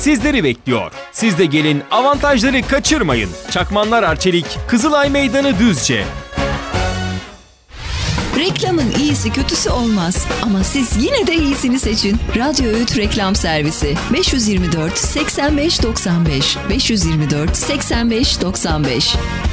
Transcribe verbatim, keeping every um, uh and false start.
sizleri bekliyor. Siz de gelin, avantajları kaçırmayın. Çakmanlar Arçelik, Kızılay Meydanı Düzce. Reklamın iyisi kötüsü olmaz ama siz yine de iyisini seçin. Radyo Öğüt Reklam Servisi beş yüz yirmi dört seksen beş doksan beş beş yüz yirmi dört seksen beş doksan beş.